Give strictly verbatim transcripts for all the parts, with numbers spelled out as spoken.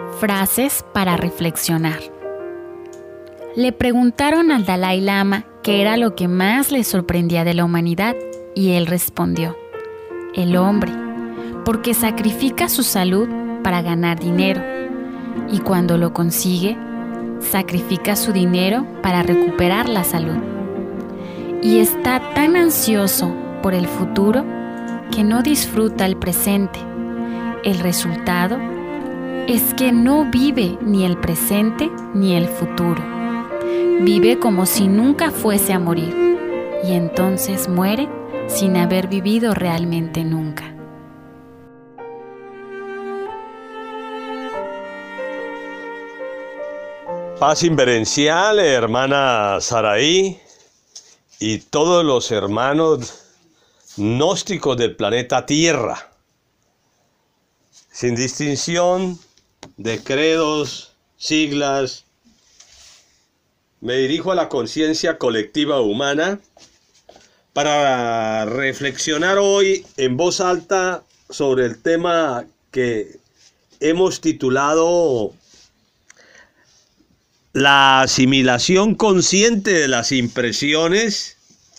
Frases para reflexionar. Le preguntaron al Dalai Lama qué era lo que más le sorprendía de la humanidad y él respondió: el hombre, porque sacrifica su salud para ganar dinero y cuando lo consigue, sacrifica su dinero para recuperar la salud. Y está tan ansioso por el futuro que no disfruta el presente. El resultado es que no vive ni el presente ni el futuro. Vive como si nunca fuese a morir y entonces muere sin haber vivido realmente nunca. Paz inverencial, hermana Saraí, y todos los hermanos gnósticos del planeta Tierra, sin distinción de credos, siglas. Me dirijo a la conciencia colectiva humana para reflexionar hoy en voz alta sobre el tema que hemos titulado la asimilación consciente de las impresiones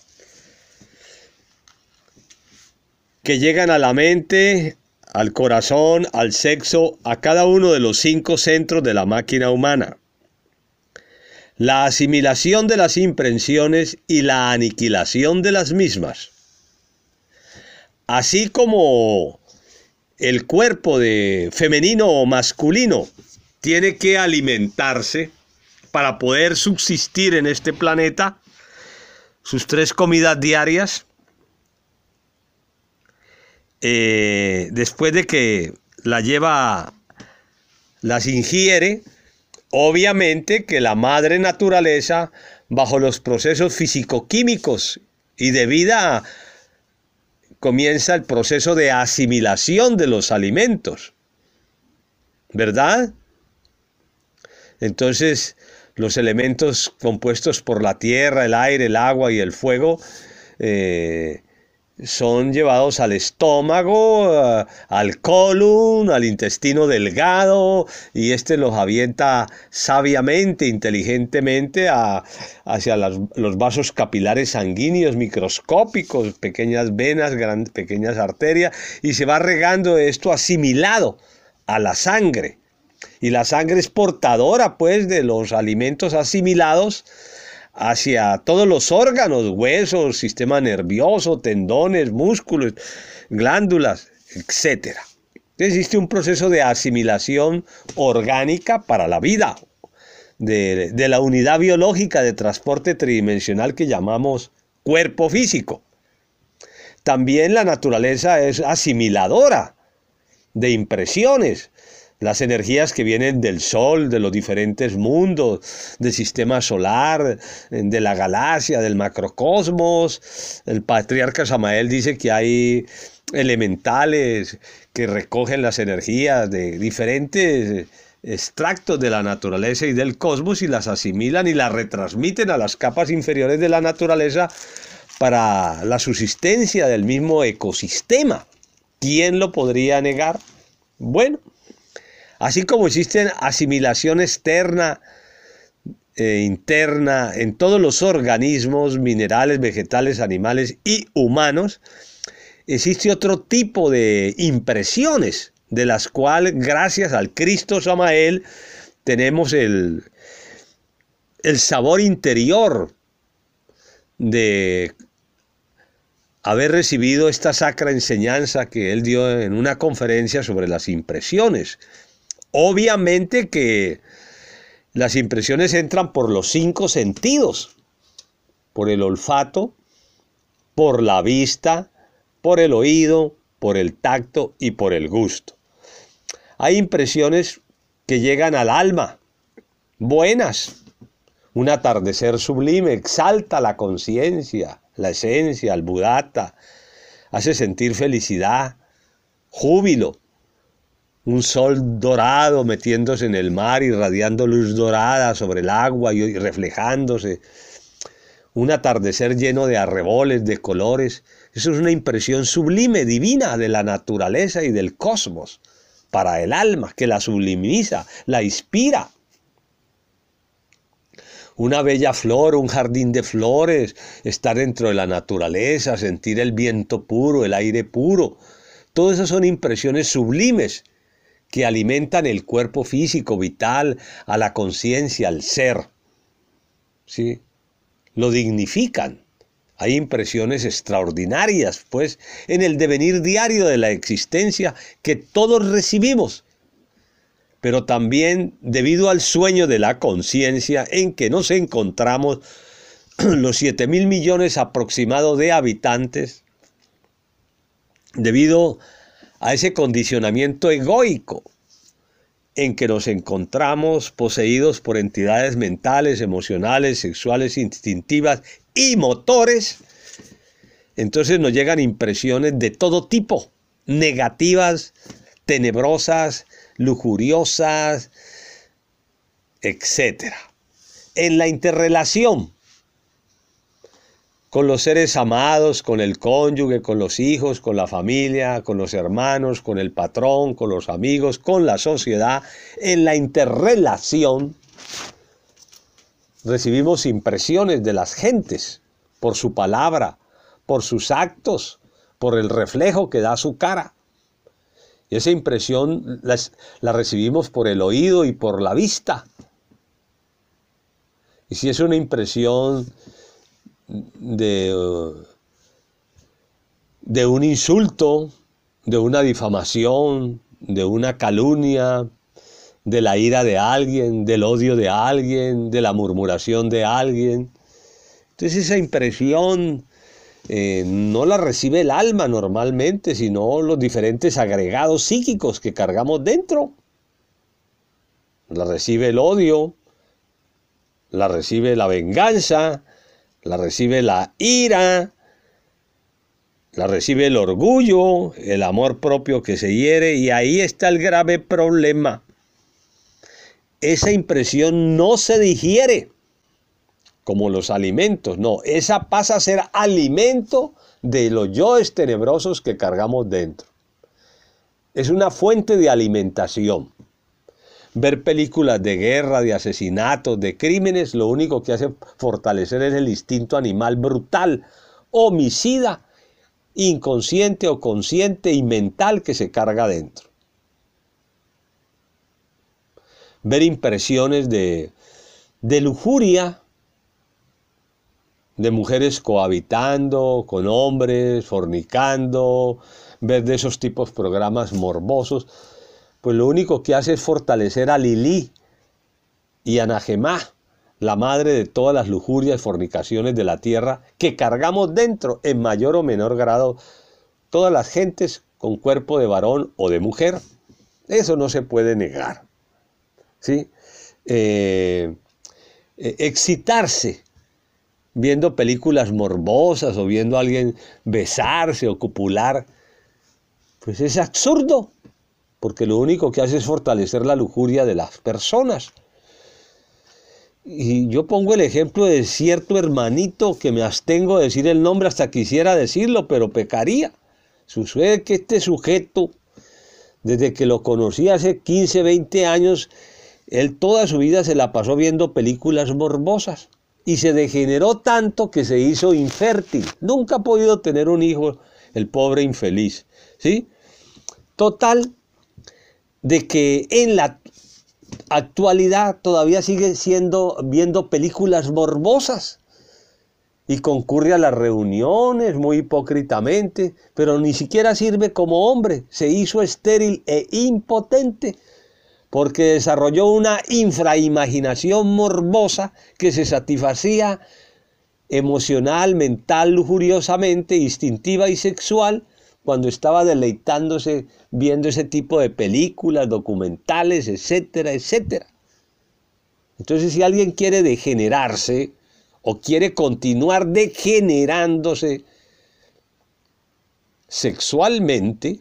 que llegan a la mente, al corazón, al sexo, a cada uno de los cinco centros de la máquina humana. La asimilación de las impresiones y la aniquilación de las mismas. Así como el cuerpo de femenino o masculino tiene que alimentarse para poder subsistir en este planeta, sus tres comidas diarias, eh, después de que la lleva, las ingiere, obviamente que la madre naturaleza, bajo los procesos físico-químicos y de vida, comienza el proceso de asimilación de los alimentos, ¿verdad? Entonces, los elementos compuestos por la tierra, el aire, el agua y el fuego eh, son llevados al estómago, uh, al colon, al intestino delgado, y este los avienta sabiamente, inteligentemente a, hacia las, los vasos capilares sanguíneos microscópicos, pequeñas venas, gran, pequeñas arterias, y se va regando esto asimilado a la sangre. Y la sangre es portadora, pues, de los alimentos asimilados hacia todos los órganos, huesos, sistema nervioso, tendones, músculos, glándulas, etcétera. Existe un proceso de asimilación orgánica para la vida, de, de la unidad biológica de transporte tridimensional que llamamos cuerpo físico. También la naturaleza es asimiladora de impresiones. Las energías que vienen del Sol, de los diferentes mundos, del sistema solar, de la galaxia, del macrocosmos. El patriarca Samael dice que hay elementales que recogen las energías de diferentes extractos de la naturaleza y del cosmos y las asimilan y las retransmiten a las capas inferiores de la naturaleza para la subsistencia del mismo ecosistema. ¿Quién lo podría negar? Bueno, así como existe asimilación externa e interna en todos los organismos, minerales, vegetales, animales y humanos, existe otro tipo de impresiones, de las cuales, gracias al Cristo Samael, tenemos el, el sabor interior de haber recibido esta sacra enseñanza que él dio en una conferencia sobre las impresiones. Obviamente que las impresiones entran por los cinco sentidos, por el olfato, por la vista, por el oído, por el tacto y por el gusto. Hay impresiones que llegan al alma, buenas. Un atardecer sublime exalta la conciencia, la esencia, el buddhata, hace sentir felicidad, júbilo. Un sol dorado metiéndose en el mar, irradiando luz dorada sobre el agua y reflejándose. Un atardecer lleno de arreboles, de colores. Eso es una impresión sublime, divina de la naturaleza y del cosmos. para el alma, que la sublimiza, la inspira. Una bella flor, un jardín de flores, estar dentro de la naturaleza, sentir el viento puro, el aire puro. Todo eso son impresiones sublimes que alimentan el cuerpo físico, vital, a la conciencia, al ser. ¿Sí? Lo dignifican. Hay impresiones extraordinarias, pues, en el devenir diario de la existencia que todos recibimos. Pero también debido al sueño de la conciencia en que nos encontramos los siete mil millones aproximados de habitantes, debido a ese condicionamiento egoico en que nos encontramos poseídos por entidades mentales, emocionales, sexuales, instintivas y motores, entonces nos llegan impresiones de todo tipo, negativas, tenebrosas, lujuriosas, etcétera. En la interrelación con los seres amados, con el cónyuge, con los hijos, con la familia, con los hermanos, con el patrón, con los amigos, con la sociedad, en la interrelación recibimos impresiones de las gentes por su palabra, por sus actos, por el reflejo que da su cara. Y esa impresión la, la recibimos por el oído y por la vista. Y si es una impresión de, de un insulto, de una difamación, de una calumnia, de la ira de alguien, del odio de alguien, de la murmuración de alguien. Entonces esa impresión eh, no la recibe el alma normalmente, sino los diferentes agregados psíquicos que cargamos dentro. La recibe el odio, la recibe la venganza, la recibe la ira, la recibe el orgullo, el amor propio que se hiere, y ahí está el grave problema. Esa impresión no se digiere como los alimentos, no, esa pasa a ser alimento de los yoes tenebrosos que cargamos dentro. Es una fuente de alimentación. Ver películas de guerra, de asesinatos, de crímenes, lo único que hace fortalecer es el instinto animal brutal, homicida, inconsciente o consciente y mental que se carga dentro. Ver impresiones de, de lujuria, de mujeres cohabitando con hombres, fornicando, ver de esos tipos programas morbosos, pues lo único que hace es fortalecer a Lilí y a Najemá, la madre de todas las lujurias y fornicaciones de la tierra, que cargamos dentro en mayor o menor grado todas las gentes con cuerpo de varón o de mujer. Eso no se puede negar. ¿Sí? Eh, eh, excitarse viendo películas morbosas o viendo a alguien besarse o copular, pues es absurdo, porque lo único que hace es fortalecer la lujuria de las personas. Y yo pongo el ejemplo de cierto hermanito que me abstengo de decir el nombre, hasta quisiera decirlo, pero pecaría. Sucede que este sujeto, desde que lo conocí hace quince, veinte años, él toda su vida se la pasó viendo películas morbosas y se degeneró tanto que se hizo infértil. Nunca ha podido tener un hijo, el pobre infeliz, ¿sí? Total, de que en la actualidad todavía sigue siendo, viendo películas morbosas y concurre a las reuniones muy hipócritamente, pero ni siquiera sirve como hombre, se hizo estéril e impotente porque desarrolló una infraimaginación morbosa que se satisfacía emocional, mental, lujuriosamente, instintiva y sexual cuando estaba deleitándose viendo ese tipo de películas, documentales, etcétera, etcétera. Entonces, si alguien quiere degenerarse o quiere continuar degenerándose sexualmente,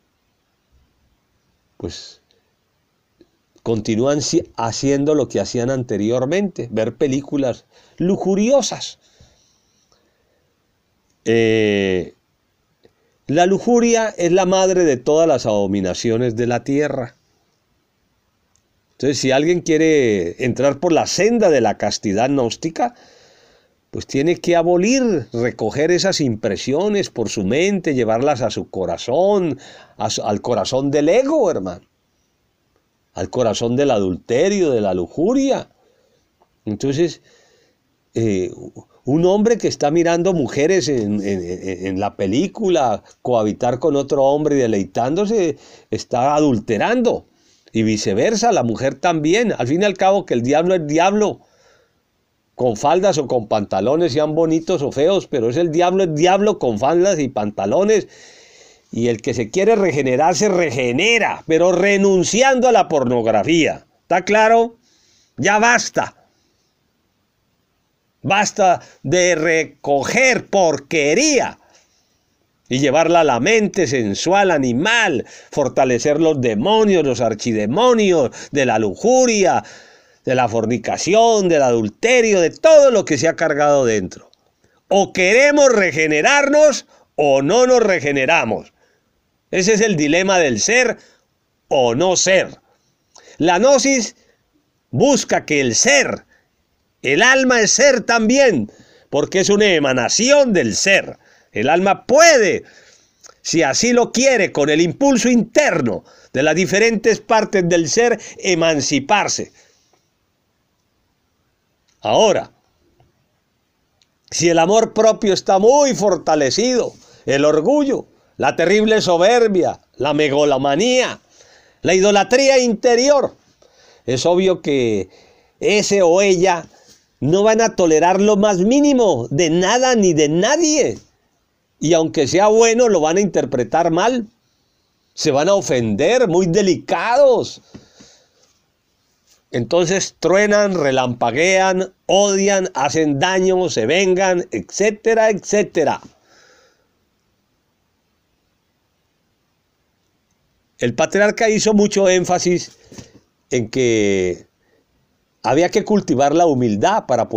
pues continúan haciendo lo que hacían anteriormente, ver películas lujuriosas. Eh, La lujuria es la madre de todas las abominaciones de la tierra. Entonces, si alguien quiere entrar por la senda de la castidad gnóstica, pues tiene que abolir, recoger esas impresiones por su mente, llevarlas a su corazón, a su, al corazón del ego, hermano, al corazón del adulterio, de la lujuria. Entonces, eh, un hombre que está mirando mujeres en, en, en la película, cohabitar con otro hombre y deleitándose, está adulterando. Y viceversa, la mujer también. Al fin y al cabo, que el diablo es diablo, con faldas o con pantalones, sean bonitos o feos, pero es el diablo, es diablo con faldas y pantalones. Y el que se quiere regenerar, se regenera, pero renunciando a la pornografía. ¿Está claro? Ya basta. Basta de recoger porquería y llevarla a la mente sensual, animal, fortalecer los demonios, los archidemonios de la lujuria, de la fornicación, del adulterio, de todo lo que se ha cargado dentro. O queremos regenerarnos o no nos regeneramos. Ese es el dilema del ser o no ser. La gnosis busca que el ser, el alma es ser también, porque es una emanación del ser. El alma puede, si así lo quiere, con el impulso interno de las diferentes partes del ser, emanciparse. Ahora, si el amor propio está muy fortalecido, el orgullo, la terrible soberbia, la megalomanía, la idolatría interior, es obvio que ese o ella no van a tolerar lo más mínimo de nada ni de nadie. Y aunque sea bueno, lo van a interpretar mal. Se van a ofender, muy delicados. Entonces truenan, relampaguean, odian, hacen daño, se vengan, etcétera, etcétera. El patriarca hizo mucho énfasis en que había que cultivar la humildad para poder